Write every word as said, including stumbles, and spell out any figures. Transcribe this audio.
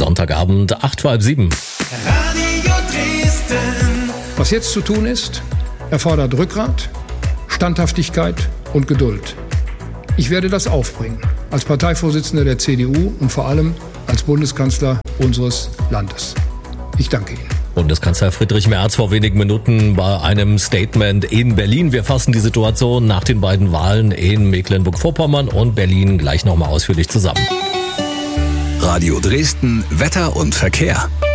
Sonntagabend, acht vor halb sieben. Radio Dresden. Was jetzt zu tun ist, erfordert Rückgrat, Standhaftigkeit und Geduld. Ich werde das aufbringen, als Parteivorsitzender der C D U und vor allem als Bundeskanzler unseres Landes. Ich danke Ihnen. Bundeskanzler Friedrich Merz vor wenigen Minuten bei einem Statement in Berlin. Wir fassen die Situation nach den beiden Wahlen in Mecklenburg-Vorpommern und Berlin gleich nochmal ausführlich zusammen. Radio Dresden, Wetter und Verkehr.